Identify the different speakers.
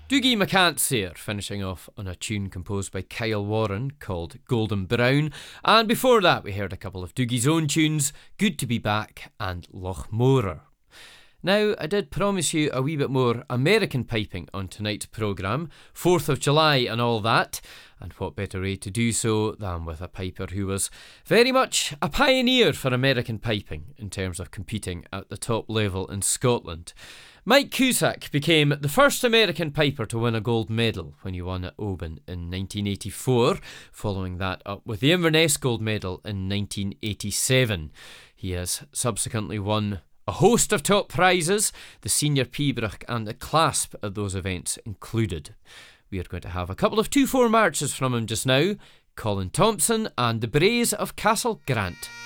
Speaker 1: Doogie McCants here, finishing off on a tune composed by Kyle Warren called Golden Brown. And before that, we heard a couple of Doogie's own tunes, Good to Be Back and Lochmorer. Now, I did promise you a wee bit more American piping on tonight's programme, 4th of July and all that, and what better way to do so than with a piper who was very much a pioneer for American piping in terms of competing at the top level in Scotland. Mike Cusack became the first American piper to win a gold medal when he won at Oban in 1984, following that up with the Inverness gold medal in 1987. He has subsequently won a host of top prizes, the Senior Pibroch and the Clasp at those events included. We are going to have a couple of 2/4 marches from him just now, Colin Thompson and the Braes of Castle Grant.